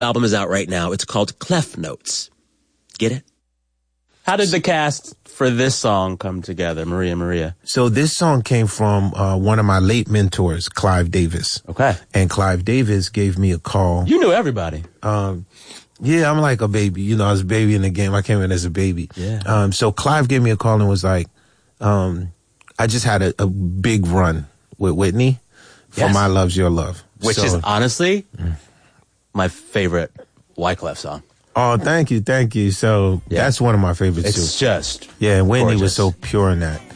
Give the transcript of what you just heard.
album is out right now. It's called Clef Notes. Get it? How did the cast for this song come together, Maria? So this song came from one of my late mentors, Clive Davis. Okay. And Clive Davis gave me a call. You knew everybody. Yeah, I'm like a baby. You know, I was a baby in the game. I came in as a baby. Yeah. So Clive gave me a call and was like, I just had a big run with Whitney for My Love's Your Love. Which is honestly my favorite Wyclef song. Oh, thank you. So that's one of my favorites too. It's just and Whitney gorgeous. was so pure in that.